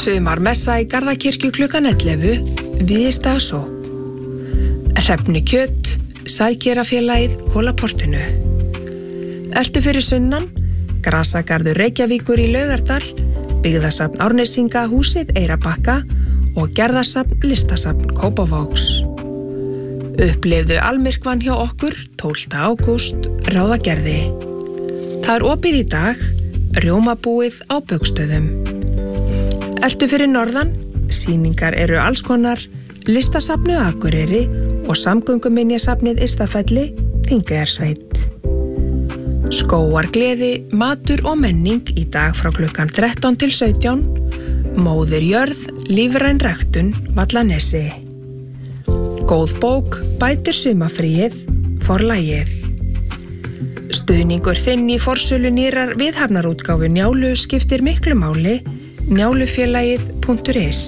Sumarmessa í Garðakirkju klukkan 11, Víðistasó. Hrefnukjöt, Sækerafélagið, Kólaportinu. Ertu fyrir sunnan? Grasagarður Reykjavíkur í Laugardal, Byggðasafn Árnesinga húsið Eyrarbakka og Gerðasafn Listasafn Kópavogs. Upplifðu almyrkvann hjá okkur 12. ágúst, Ráðagerði. Það opið í dag, rjómabúið á Baugstöðum. Ertu fyrir norðan? Sýningar eru alls konar, Listasafnu Akureyri og Samgönguminjasafnið Ystafelli, Þingeyjarsveit. Skógargleði, matur og menning í dag frá klukkan 13 til 17, Móðir jörð, lífræn ræktun, Vallanesi. Góð bók, bætir sumarfríið, Forlagið. Stuðningur þinn í forsölu nýrrar viðhafnarútgáfu Njálu skiptir miklu máli, njálufélagið.is.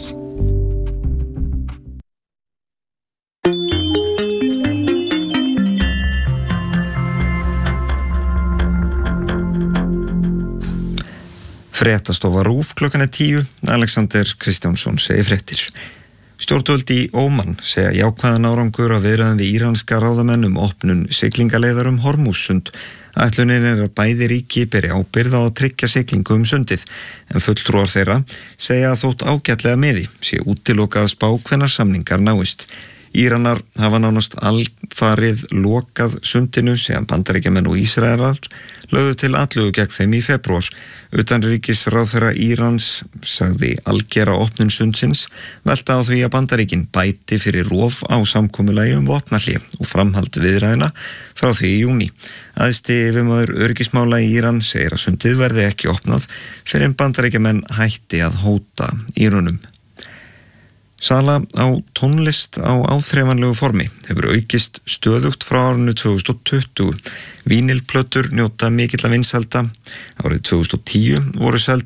Fréttastofa RÚV klukkan 10, Alexander Kristjánsson segir fréttir. Stjórnvöld í Óman segja jákvæðan árangur að viðræðum við íranska ráðamenn opnun siglingaleiðar Hormússund. Ætlunin að bæði ríki beri ábyrgð á að tryggja siglingu sundið, en fulltrúar þeirra segja að þótt ágætlega miði sé útilokað að spá hvenær samningar náist. Íranar hafa nánast alfarið lokað sundinu síðan Bandaríkjamenn og Ísraelar lögðu til atlögu gegn þeim í febrúar. Utanríkisráðherra Írans sagði algera opnun sundsins velta á því að Bandaríkin bæti fyrir rof á samkomulagi vopnahlé og framhald viðræðina frá því í júní. Æðsti yfirmaður öryggismála í Íran segir að sundið verði ekki opnað fyrr en Bandaríkjamenn hætti að hóta Írunum. Sala á tónlist á áþreifanlegu formi hefur aukist stöðugt frá árinu 2020. Vínilplötur njóta mikilla vinsælda. Árið 2010 voru seld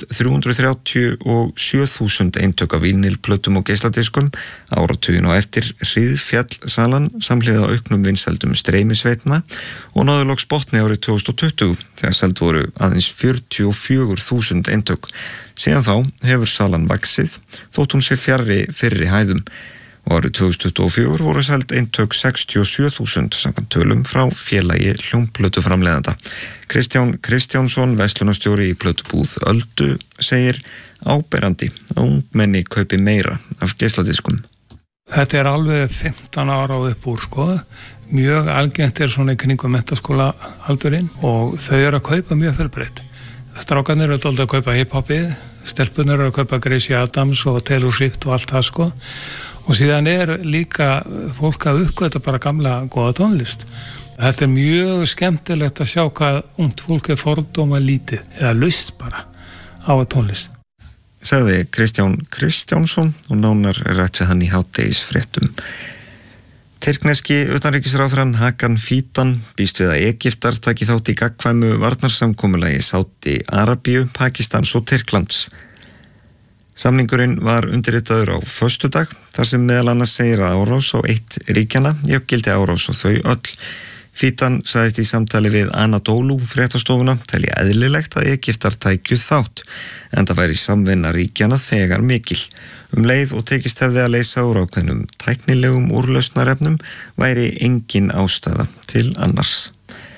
337.000 eintök af vínilplötum og geisladiskum. Áratuginn á eftir hríðfjall salan samhliða auknum vinsældum streymisveitna og náði loks botni árið 2020 þegar seld voru aðeins 44.000 eintök. Síðan þá hefur salan vaxið þótt hún sé fjarri fyrri hæðum. Og árið 2024 voru seld eintök 67.000 samkvæmt tölum frá félagi hljómplötuframleiðanda. Kristján Kristjánsson, verslunarstjóri í plötubúð Öldu, segir áberandi að ungmenni kaupi meira af geisladiskum. Þetta alveg 15 ára og upp úr, Mjög algengt svona í kringum menntaskóla aldurinn og þau eru að kaupa mjög fjölbreytt. Strákarnir eru að kaupa hiphopið, stelpunir eru að kaupa Gracie Adams og Taylor Swift og allt það, Og síðan líka fólk að uppgöta bara gamla góða tónlist. Þetta mjög skemmtilegt að sjá hvað ungt fólk fordóma lítið eða laust bara á tónlist. Sagði Kristján Kristjánsson og nánar rætt við hann í hádegisfréttum. Tyrkneski utanríkisráðherrann Hakan Fidan býst við að Egyptar taki þátt í gagnkvæmu varnarsamkomulagi Sádi Arabíu, Pakistans og Tyrklands. Samningurinn var undirritaður á föstudag, þar sem meðal annars segir að árás á eitt ríkjanna jafngildi árás á þau öll. Fidan sagðist í samtali við Anadolu fréttastofuna telja eðlilegt að Egyptar tækju þátt, en það væri samvinna ríkjanna þegar mikil. Leið og tekist hefði að leysa úr ákveðnum tæknilegum úrlausnarefnum væri engin ástæða til annars.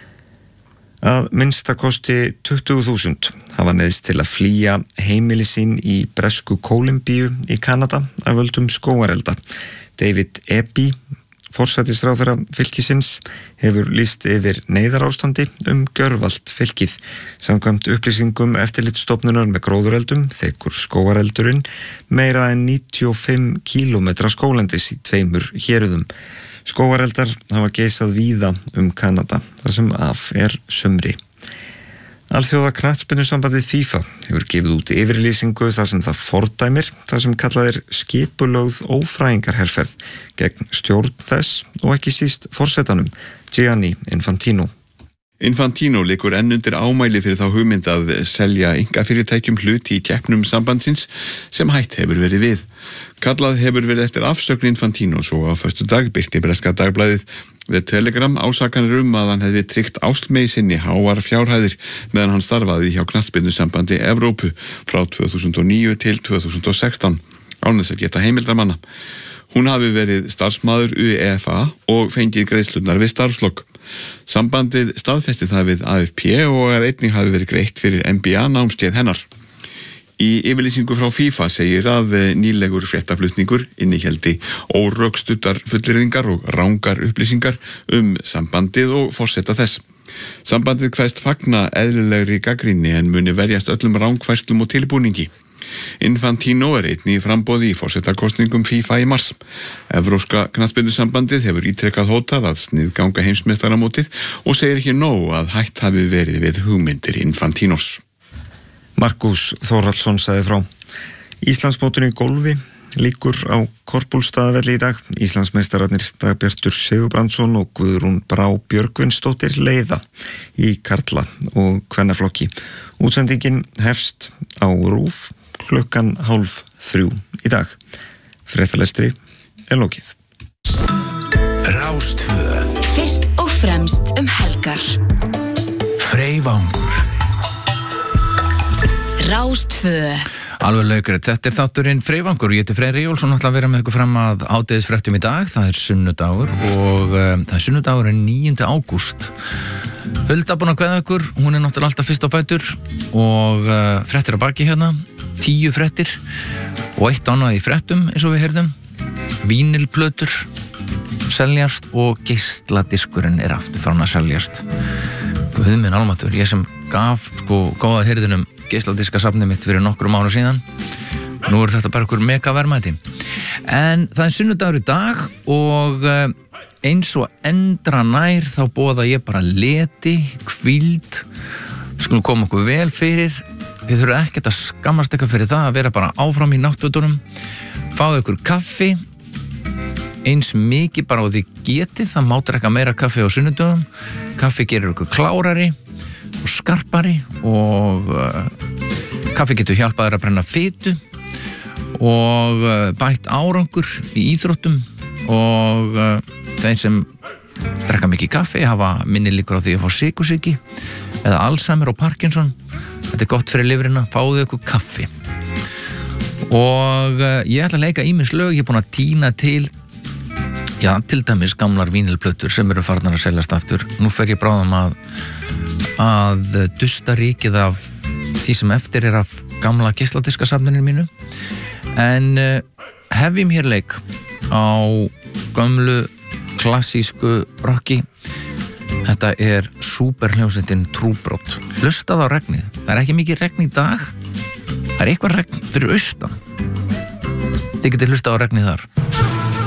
Að minnstakosti 20.000 hafa neyðst til að flýja heimili sín í bresku Kólumbíu í Kanada af völdum skógarelda. David Eby, forsætisráðherra fylkisins, hefur lýst yfir neyðarástandi gjörvallt fylkið. Samkvæmt upplýsingum eftirlitsstofnunar með gróðureldum þekur skógareldurinn meira en 95 kílómetra skóglendis í 2 héruðum. Skógareldar hafa geisað víða Kanada, þar sem af sumri. Alþjóða knattspyrnusambandið FIFA hefur gefið út yfirlýsingu þar sem það fordæmir þar sem kallað skipulögð ófrægingarherferð gegn stjórn þess og ekki síst forsetanum Gianni Infantino. Infantino liggur enn undir ámæli fyrir þá hugmynd að selja einkafyrirtækjum hluti í keppnum sambandsins sem hætt hefur verið við. Kallað hefur verið eftir afsögn Infantino svo á föstudag birti breska dagblaðið The Telegram ásakanir að hann hefði tryggt ástmegi sinni háar fjárhæðir meðan hann starfaði hjá knattspyrnusambandi Evrópu frá 2009 til 2016 án þess að geta heimildarmanna. Hún hafi verið starfsmaður UEFA og fengið greiðslurnar við starfslok. Sambandið staðfesti það við AFP og að einnig hafi verið greitt fyrir NBA námskeið hennar. Í yfirlýsingu frá FIFA segir að nýlegur fréttaflutningur innihéldi órökstuddar fullyrðingar og rangar upplýsingar sambandið og forseta þess. Sambandið kveðst fagna eðlilegri gagnrýni en muni verjast öllum rangfærslum og tilbúningi. Infantino einnig í framboði í forsetakosningum FIFA í mars. Evrópska knattspyrnusambandið hefur ítrekkað hótað að sniðganga heimsmeistaramótið og segir ekki nóg að hætt hafi verið við hugmyndir Infantinos. Markus Þórhallsson sagði frá. Íslandsmótinu í golfi líkur á Korpúlfsstaðavelli í dag. Íslandsmeistararnir Dagbjartur Sigurbrandsson og Guðrún Brá Björgvinsdóttir leiða í karla og kvennaflokki. Útsendingin hefst á RÚV klukkan 2:30 í dag. Fréttalestri lokið. Rástvö. Fyrst og fremst helgar. Freyvangur. Rástvö. Alveg laukrið, þetta þátturinn Freyvangur. Ég heiti Freyr Eyjólfsson, ætla að vera með ykkur fram að hádegisfréttum í dag. Það sunnudagur og það sunnudagur 9. ágúst. Hulda búin að kveða ykkur, hún náttúrulega alltaf fyrst á fætur og fréttir að baki hérna, 10 fréttir og eitt annað í fréttum eins og við heyrðum. Vínilplötur seljast og geisladiskurinn aftur farin að seljast. Guð minn almáttugur, ég sem gaf góða heyrðunum geisladiskasafnið mitt fyrir nokkrum árum síðan. Nú þetta bara einhver mega verðmæti. En það sunnudagur í dag og eins og endra nær þá boða ég bara leti, hvíld, skulum koma okkur vel fyrir. Þið þurfa ekkert að skammast eitthvað fyrir það að vera bara áfram í náttfötunum. Fáðu ykkur kaffi, eins mikið bara á því getið, það má drekka meira kaffi á sunnudögum. Kaffi gerir ykkur klárari og skarpari og kaffi getur hjálpað að brenna fitu og bætt árangur í íþróttum og þeir sem drekka mikið kaffi hafa minni líkur á því að fá sykursýki eða Alzheimer og Parkinson. Þetta gott fyrir lifrina, fáðu ykkur kaffi. Og ég ætla að leika ýmis lög, ég búin að tína til til dæmis gamlar vínilplötur sem eru farnar að seljast aftur. Nú fer ég bráðum að dusta ríkið af því sem eftir af gamla geisladiskasafninu mínu. En hefjum hér leik á gömlu klassísku rocki. Þetta súperhljómsveitin Trúbrot. Hlustað á regnið. Það ekki mikið regn í dag. Það eitthvað regn fyrir austan. Þið getið hlustað á regnið þar.